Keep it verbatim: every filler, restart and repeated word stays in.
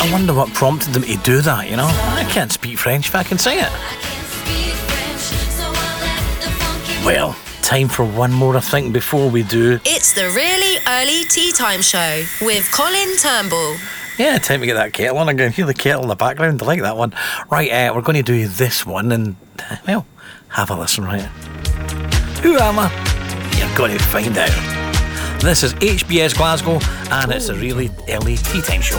I wonder what prompted them to do that, you know? I can't speak French if I can sing it. Well, time for one more, I think, before we do. It's the Really Early Tea Time Show with Colin Turnbull. Yeah, time to get that kettle on again. Hear the kettle in the background. I like that one. Right, uh, we're going to do this one and, well, have a listen, right? Who am I? You're going to find out. This is H B S Glasgow and it's a Really Early Tea Time Show.